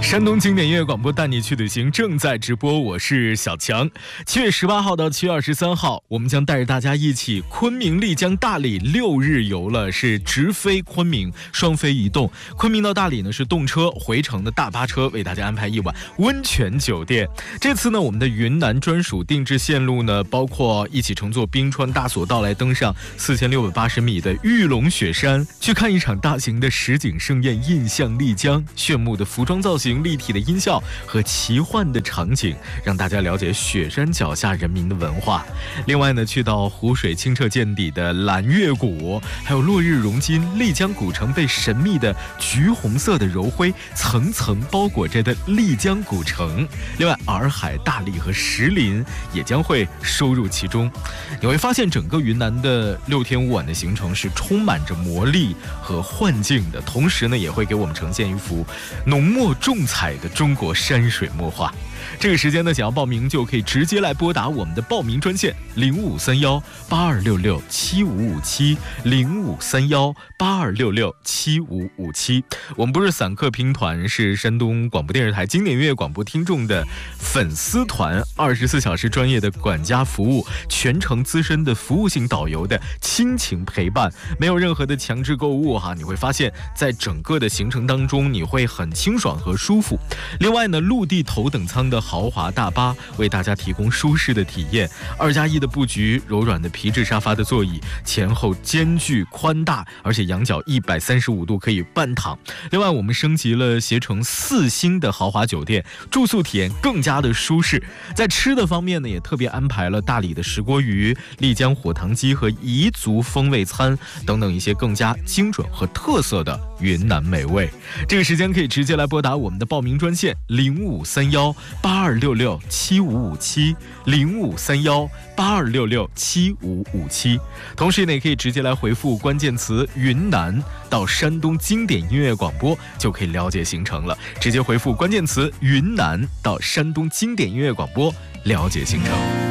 山东经典音乐广播带你去旅行正在直播，我是小强。7月18号到7月23号，我们将带着大家一起昆明、丽江、大理6日游了，是直飞昆明，双飞移动。昆明到大理呢是动车，回程的大巴车为大家安排一晚温泉酒店。这次呢，我们的云南专属定制线路呢，包括一起乘坐冰川大索道来登上4680米的玉龙雪山，去看一场大型的实景盛宴，印象丽江，炫目的服装造型，立体的音效和奇幻的场景，让大家了解雪山脚下人民的文化。另外呢，去到湖水清澈见底的蓝月谷，还有落日融金，丽江古城被神秘的橘红色的柔灰层层包裹着的丽江古城。另外，洱海、大理和石林也将会收入其中。你会发现，整个云南的6天5晚的行程是充满着魔力和幻境的，同时呢，也会给我们呈现一幅浓墨重彩的中国山水墨画。这个时间呢，想要报名就可以直接来拨打我们的报名专线053182667557，053182667557。我们不是散客拼团，是山东广播电视台经典音乐广播听众的粉丝团，24小时专业的管家服务，全程资深的服务性导游的亲情陪伴，没有任何的强制购物哈。你会发现在整个的行程当中，你会很清爽和舒服。另外呢，陆地头等舱的豪华大巴为大家提供舒适的体验，2+1的布局，柔软的皮质沙发的座椅，前后间距宽大，而且仰角135度可以半躺。另外，我们升级了携程4星的豪华酒店，住宿体验更加的舒适。在吃的方面呢，也特别安排了大理的石锅鱼、丽江火塘鸡和彝族风味餐等等一些更加精准和特色的云南美味。这个时间可以直接来拨打我们的报名专线053182667557，053182667557。同时呢，也可以直接来回复关键词云南到山东经典音乐广播，就可以了解行程了。直接回复关键词云南到山东经典音乐广播，了解行程。